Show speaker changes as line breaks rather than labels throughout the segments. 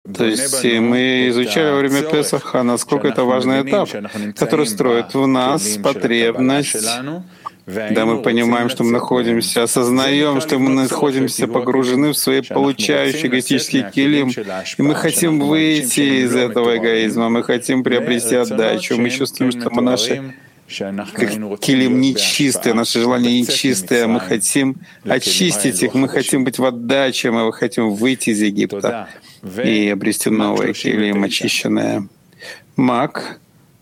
То есть мы изучали во время Песаха, насколько это важный этап, который строит в нас потребность, когда мы понимаем, что мы находимся, осознаем, что мы находимся погружены в свои получающие эгоистический килим, и мы хотим выйти из этого эгоизма, мы хотим приобрести отдачу, мы чувствуем, что мы наши килим нечистые, наши желания нечистые, мы хотим очистить их, мы хотим быть в отдаче, мы хотим выйти из Египта и обрести новое килим, очищенное. Мак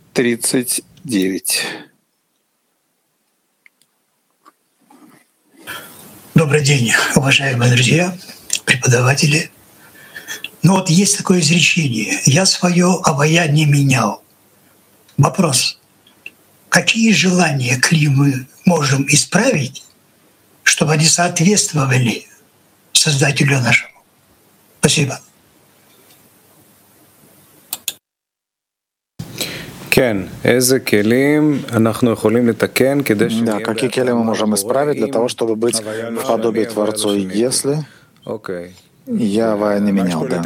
39.
Добрый день, уважаемые друзья, преподаватели. Ну вот есть такое изречение: «Я свое обаяние менял». Вопрос: какие желания кли мы можем исправить, чтобы они соответствовали Создателю нашему? Спасибо.
Да, какие кели мы можем исправить для того, чтобы быть в подобии Творцу, если я авая не менял, да.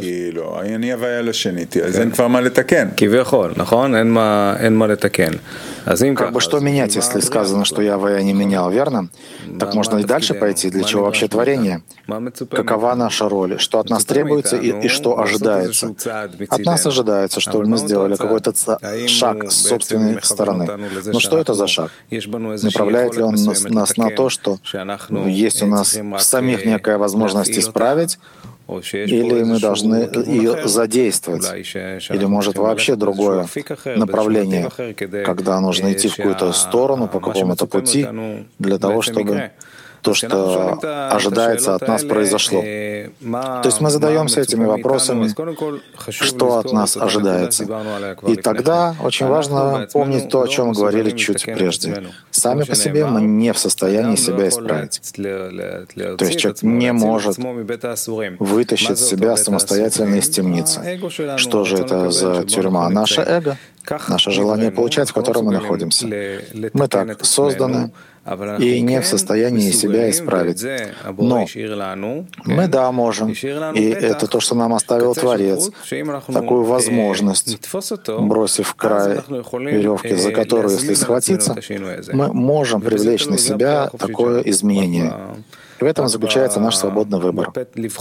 Как бы что менять, если сказано, что я авая не менял, верно? Так можно и дальше пойти. Для чего вообще творение? Какова наша роль? Что от нас требуется и что ожидается? От нас ожидается, чтобы мы сделали какой-то шаг с собственной стороны. Но что это за шаг? Направляет ли он нас на то, что есть у нас в самих некая возможность исправить, или мы должны ее задействовать, или, может, вообще другое направление, когда нужно идти в какую-то сторону, по какому-то пути, для того, чтобы то, что ожидается от нас, произошло. То есть мы задаемся этими вопросами, что от нас ожидается. И тогда очень важно помнить то, о чем мы говорили чуть прежде. Сами по себе мы не в состоянии себя исправить. То есть человек не может вытащить себя самостоятельно из темницы. Что же это за тюрьма? Наше эго, наше желание получать, в котором мы находимся. Мы так созданы, и не в состоянии себя исправить. Но мы, да, можем. И это то, что нам оставил Творец, такую возможность, бросив в край веревки, за которую, если схватиться, мы можем привлечь на себя такое изменение. И в этом заключается наш свободный выбор.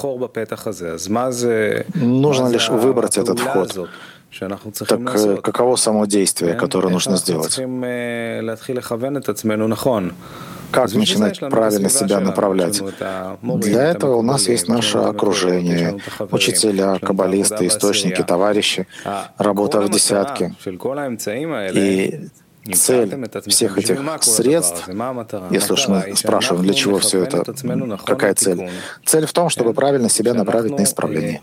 Нужно лишь выбрать этот вход. Так каково само действие, которое нужно сделать? Как начинать правильно себя направлять? Для этого у нас есть наше окружение, учителя, каббалисты, источники, товарищи, работа в десятке. И цель всех этих средств, если уж мы спрашиваем, для чего все это, какая цель? Цель в том, чтобы правильно себя направить на исправление.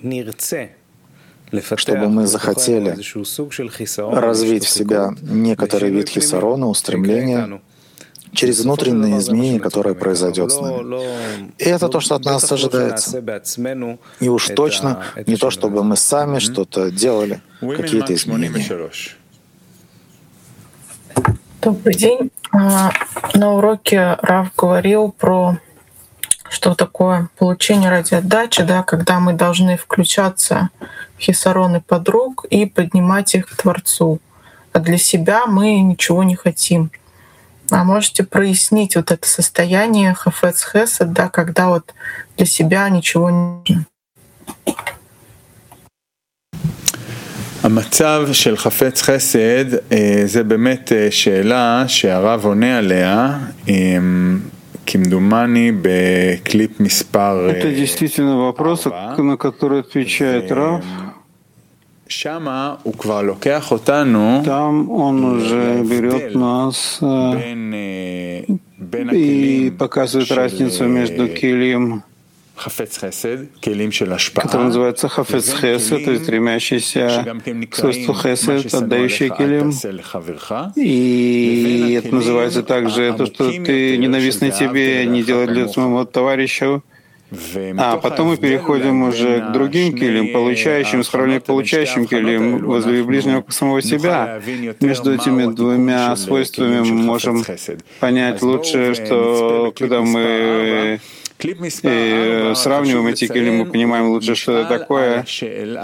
Чтобы мы захотели развить в себя некоторый вид хисарона, устремления через внутренние изменения, которые произойдет с нами. И это то, что от нас ожидается. И уж точно не то, чтобы мы сами что-то делали, какие-то изменения.
Добрый день. На уроке Рав говорил про что такое получение ради отдачи, да, когда мы должны включаться в хисароны подруг и поднимать их к Творцу. А для себя мы ничего не хотим. А можете прояснить вот это состояние хафец хесед, да, когда вот для себя ничего не нужно?
המצב של חפץ חסד זה באמת שאלה שהרב עונה עליה, כמדומני בקליפ מספר...
Это действительно вопрос, на который отвечает Рав.
שם הוא כבר לוקח אותנו,
Там он уже берет нас и показывает разницу между килим, который называется хафец хесед, то есть стремящийся к свойству хесед, отдающий килим. И это называется также то, что ты ненавистный тебе, не делай для своего товарища. А потом мы переходим уже к другим килим, получающим, сравнительно получающим килим, возле ближнего к самого себя. Между этими двумя свойствами мы можем понять лучше, что когда мы сравниваем эти килим, мы понимаем лучше, что это такое.